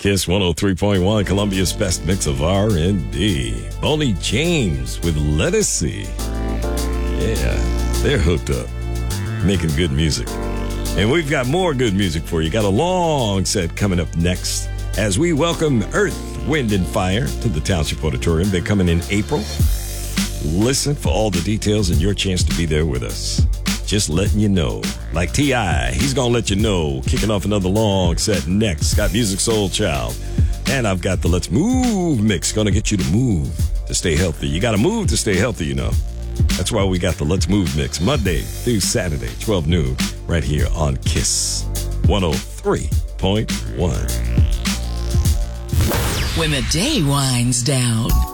Kiss 103.1, Columbia's best mix of R&B. Bonnie James with Let Us See. Yeah, they're hooked up, making good music. And we've got more good music for you. Got a long set coming up next as we welcome Earth, Wind, and Fire to the Township Auditorium. They're coming in April. Listen for all the details and your chance to be there with us. Just letting you know. Like T.I., he's going to let you know. Kicking off another long set next. Got Music Soul Child. And I've got the Let's Move mix. Going to get you to move to stay healthy. You got to move to stay healthy, you know. That's why we got the Let's Move mix Monday through Saturday, 12 noon, right here on Kiss 103.1. When the day winds down,